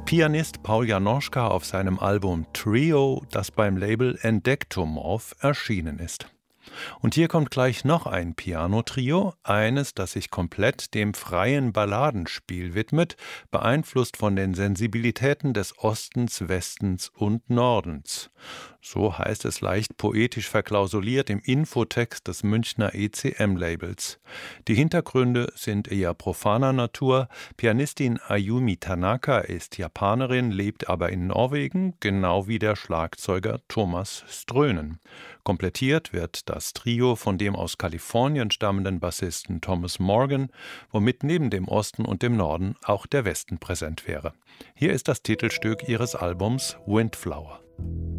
Pianist Paul Janoschka auf seinem Album Trio, das beim Label Entdecktomorph erschienen ist. Und hier kommt gleich noch ein Piano-Trio, eines, das sich komplett dem freien Balladenspiel widmet, beeinflusst von den Sensibilitäten des Ostens, Westens und Nordens. So heißt es leicht poetisch verklausuliert im Infotext des Münchner ECM-Labels. Die Hintergründe sind eher profaner Natur. Pianistin Ayumi Tanaka ist Japanerin, lebt aber in Norwegen, genau wie der Schlagzeuger Thomas Strönen. Komplettiert wird das Trio von dem aus Kalifornien stammenden Bassisten Thomas Morgan, womit neben dem Osten und dem Norden auch der Westen präsent wäre. Hier ist das Titelstück ihres Albums Windflower.